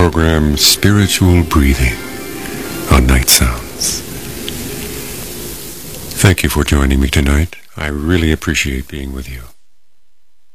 program Spiritual Breathing on Night Sounds. Thank you for joining me tonight. I really appreciate being with you.